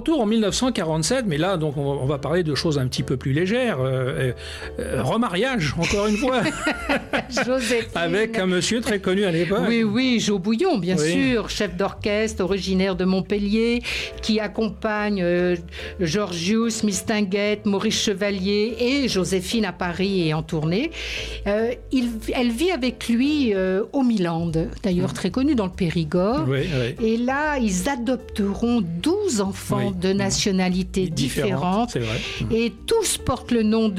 retour en 1947, mais là, donc, on va parler de choses un petit peu plus légères. Remariage, encore une fois. Joséphine. Avec un monsieur très connu à l'époque. Oui, Jo Bouillon, bien sûr, chef d'orchestre originaire de Montpellier, qui accompagne Georgius, Mistinguett, Maurice Chevalier et Joséphine à Paris et en tournée. Elle vit avec lui au Milan, d'ailleurs très connu dans le Périgord. Oui. Et là, ils adopteront 12 enfants de nationalités différentes. C'est vrai. Et tous portent le nom